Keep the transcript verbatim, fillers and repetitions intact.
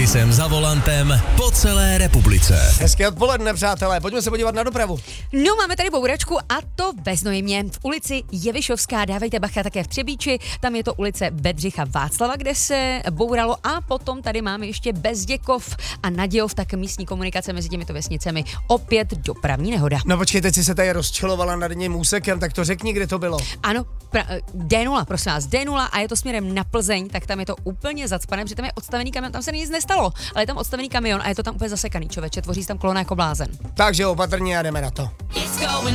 Taky jsem za volantem po celé republice. Hezké odpoledne, přátelé, pojďme se podívat na dopravu. No, máme tady bouračku a to beznojmě. V ulici Jevišovská, dávejte bacha, také v Třebíči, tam je to ulice Bedřicha Václava, kde se bouralo, a potom tady máme ještě Bezděkov a Nadějov, tak místní komunikace mezi těmito vesnicemi. Opět dopravní nehoda. No počkej, teď jsi se tady rozčilovala nad jedním úsekem, tak to řekni, kde to bylo. Ano, pra- D nula, prosím vás, D nula, a je to směrem na Plzeň, tak tam je to úplně zacpané, protože tam je odstavený kamion, tam se nic nestalo, ale je tam odstavený kamion a je to tam úplně zasekaný, člověče, tvoří se tam kolona jako blázen. Takže opatrně a jdeme na to.